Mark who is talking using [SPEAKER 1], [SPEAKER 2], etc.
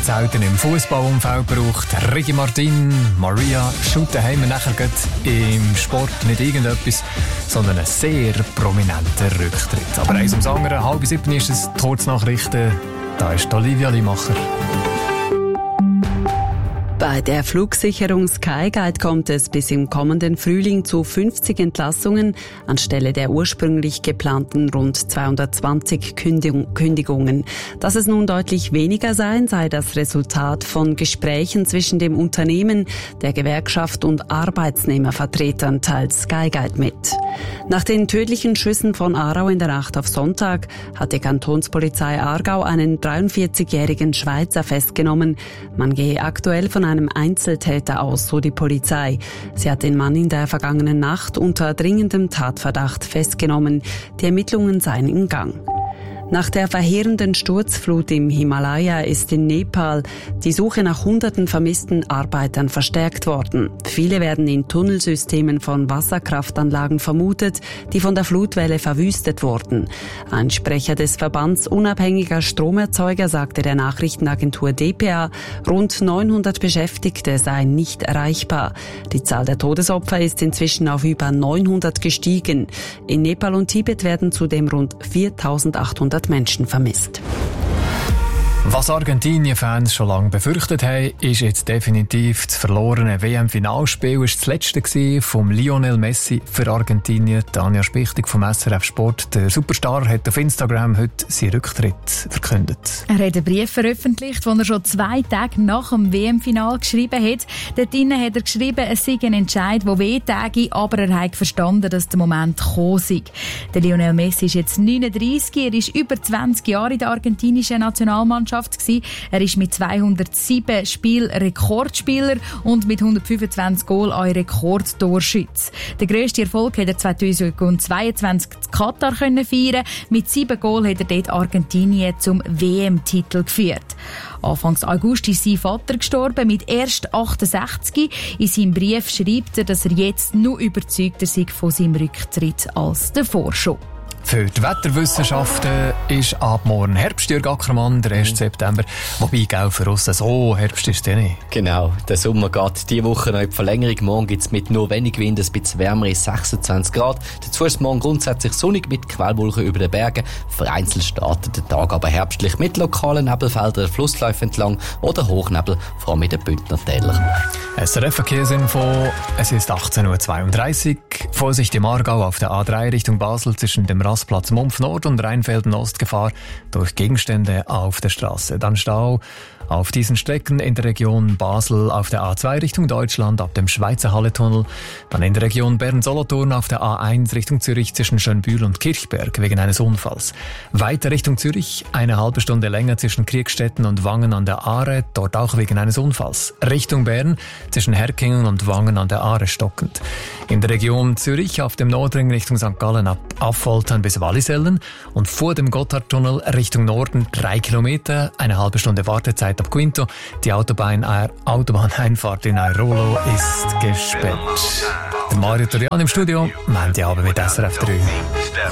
[SPEAKER 1] selten im Fußballumfeld braucht. Ricky Martin, Maria Schulte haben wir nachher im Sport nicht irgendetwas, sondern einen sehr prominenten Rücktritt. Aber eins ums andere, 6:30 ist es, die Kurznachrichten. Da ist Olivia Limacher.
[SPEAKER 2] Bei der Flugsicherung Skyguide kommt es bis im kommenden Frühling zu 50 Entlassungen anstelle der ursprünglich geplanten rund 220 Kündigungen. Dass es nun deutlich weniger seien, sei das Resultat von Gesprächen zwischen dem Unternehmen, der Gewerkschaft und Arbeitsnehmervertretern, teilt Skyguide mit. Nach den tödlichen Schüssen von Aarau in der Nacht auf Sonntag hat die Kantonspolizei Aargau einen 43-jährigen Schweizer festgenommen. Man gehe aktuell von einem Einzeltäter aus, so die Polizei. Sie hat den Mann in der vergangenen Nacht unter dringendem Tatverdacht festgenommen. Die Ermittlungen seien in Gang. Nach der verheerenden Sturzflut im Himalaya ist in Nepal die Suche nach Hunderten vermissten Arbeitern verstärkt worden. Viele werden in Tunnelsystemen von Wasserkraftanlagen vermutet, die von der Flutwelle verwüstet wurden. Ein Sprecher des Verbands unabhängiger Stromerzeuger sagte der Nachrichtenagentur dpa, rund 900 Beschäftigte seien nicht erreichbar. Die Zahl der Todesopfer ist inzwischen auf über 900 gestiegen. In Nepal und Tibet werden zudem rund 4.800 Menschen vermisst.
[SPEAKER 1] Was Argentinien-Fans schon lange befürchtet haben, ist jetzt definitiv das verlorene WM-Finalspiel. Das war das letzte von Lionel Messi für Argentinien. Tanja Spichtig vom SRF Sport. Der Superstar hat auf Instagram heute seinen Rücktritt verkündet.
[SPEAKER 3] Er hat einen Brief veröffentlicht, den er schon 2 Tage nach dem WM-Final geschrieben hat. Dort hat er geschrieben, es sei ein Entscheid, der wehtäte, aber er hat verstanden, dass der Moment gekommen sei. Der Lionel Messi ist jetzt 39, er ist über 20 Jahre in der argentinischen Nationalmannschaft. Er ist mit 207 Spielen Rekordspieler und mit 125 Goal auch Rekordtorschütze. Den grössten Erfolg hat er 2022 in Katar feiern. Mit 7 Goal hat er dort Argentinien zum WM-Titel geführt. Anfangs August ist sein Vater gestorben, mit erst 68. In seinem Brief schreibt er, dass er jetzt noch überzeugter sei von seinem Rücktritt als davor schon.
[SPEAKER 1] Für die Wetterwissenschaften ist ab morgen Herbst, Jürg Ackermann, der 1. September. Wobei, gell, für uns so Herbst ist der nicht.
[SPEAKER 4] Genau, der Sommer geht diese Woche noch in die Verlängerung. Morgen gibt es mit nur wenig Wind ein bisschen wärmer, 26 Grad. Dazu ist morgen grundsätzlich sonnig mit Quellwolken über den Bergen. Vereinzelt startet der Tag aber herbstlich mit lokalen Nebelfeldern, Flussläufen entlang oder Hochnebel, vor allem in den Bündner Tälern.
[SPEAKER 1] SRF-Verkehrsinfo, es ist 18:32 Uhr. Vorsicht im Aargau auf der A3 Richtung Basel zwischen dem Rastplatz Mumpf Nord und Rheinfelden Ost Gefahr durch Gegenstände auf der Straße. Dann Stau auf diesen Strecken in der Region Basel auf der A2 Richtung Deutschland ab dem Schweizer Halletunnel. Dann in der Region Bern-Solothurn auf der A1 Richtung Zürich zwischen Schönbühl und Kirchberg wegen eines Unfalls. Weiter Richtung Zürich, eine halbe Stunde länger zwischen Kriegstetten und Wangen an der Aare, dort auch wegen eines Unfalls. Richtung Bern zwischen Herkingen und Wangen an der Aare stockend. In der Region Zürich auf dem Nordring Richtung St. Gallen ab Affoltern bis Wallisellen und vor dem Gotthardtunnel Richtung Norden 3 Kilometer, eine halbe Stunde Wartezeit ab Quinto. Die Autobahneinfahrt in Airolo ist gesperrt. Der Mario Torian im Studio, Montagabend mit SRF 3.